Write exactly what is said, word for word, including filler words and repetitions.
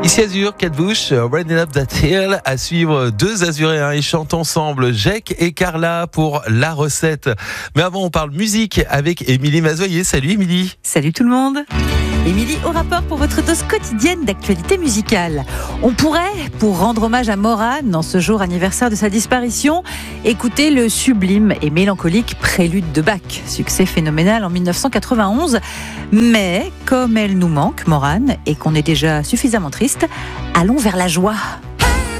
Ici Azur, Kate Bush, Running Up That Hill, à suivre deux Azuréens. Ils chantent ensemble, Jake et Carla, pour la recette. Mais avant, on parle musique avec Émilie Mazoyer. Salut Émilie. Salut tout le monde. Émilie, au rapport pour votre dose quotidienne d'actualité musicale. On pourrait, pour rendre hommage à Morane, dans ce jour anniversaire de sa disparition, écouter le sublime et mélancolique Prélude de Bach, succès phénoménal en dix-neuf cent quatre-vingt-onze. Mais, comme elle nous manque, Morane, et qu'on est déjà suffisamment triste, allons vers la joie.